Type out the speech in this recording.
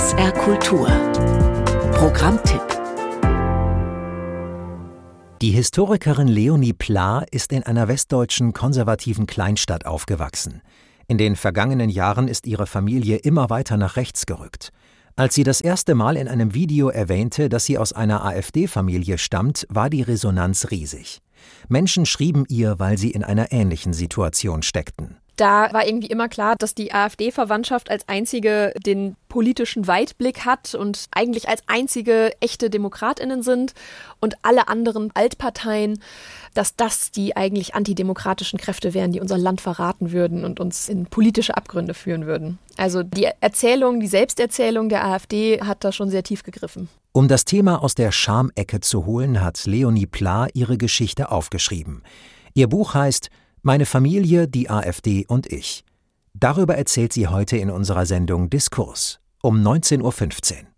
SR Kultur Programmtipp. Die Historikerin Leonie Pla ist in einer westdeutschen konservativen Kleinstadt aufgewachsen. In den vergangenen Jahren ist ihre Familie immer weiter nach rechts gerückt. Als sie das erste Mal in einem Video erwähnte, dass sie aus einer AfD-Familie stammt, war die Resonanz riesig. Menschen schrieben ihr, weil sie in einer ähnlichen Situation steckten. Da war irgendwie immer klar, dass die AfD-Verwandtschaft als einzige den politischen Weitblick hat und eigentlich als einzige echte DemokratInnen sind und alle anderen Altparteien, dass das die eigentlich antidemokratischen Kräfte wären, die unser Land verraten würden und uns in politische Abgründe führen würden. Also die Selbsterzählung der AfD hat da schon sehr tief gegriffen. Um das Thema aus der Schamecke zu holen, hat Leonie Pla ihre Geschichte aufgeschrieben. Ihr Buch heißt »Meine Familie, die AfD und ich«. Darüber erzählt sie heute in unserer Sendung Diskurs um 19:15 Uhr.